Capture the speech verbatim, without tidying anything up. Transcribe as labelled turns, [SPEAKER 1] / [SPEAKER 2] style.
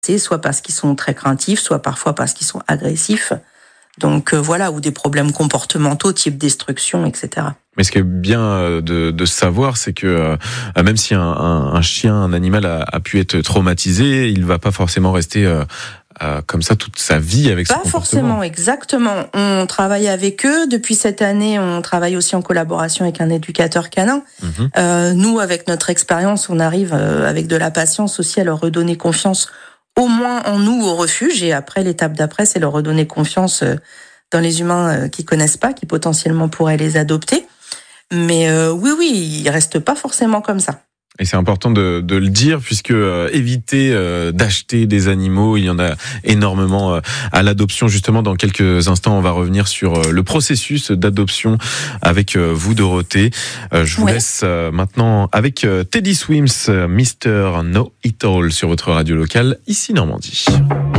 [SPEAKER 1] soit parce qu'ils sont très craintifs, soit parfois parce qu'ils sont agressifs. Donc euh, voilà, ou des problèmes comportementaux, type destruction, et cetera.
[SPEAKER 2] Mais ce qui est bien de, de savoir, c'est que euh, même si un, un, un chien, un animal a, a pu être traumatisé, il ne va pas forcément rester euh, euh, comme ça toute sa vie avec ce
[SPEAKER 1] comportement. Pas forcément, exactement. On travaille avec eux. Depuis cette année, on travaille aussi en collaboration avec un éducateur canin. Mmh. Euh, nous, avec notre expérience, on arrive euh, avec de la patience aussi à leur redonner confiance, au moins en nous, au refuge. Et après, l'étape d'après, c'est leur redonner confiance euh, dans les humains euh, qu'ils connaissent pas, qui potentiellement pourraient les adopter. Mais euh, oui, oui, ils restent pas forcément comme ça.
[SPEAKER 2] Et c'est important de, de le dire, puisque euh, éviter euh, d'acheter des animaux, il y en a énormément euh, à l'adoption. Justement, dans quelques instants, on va revenir sur euh, le processus d'adoption avec euh, vous, Dorothée. Euh, je vous ouais. laisse euh, maintenant avec euh, Teddy Swims, euh, mister Know It All sur votre radio locale, ici Normandie.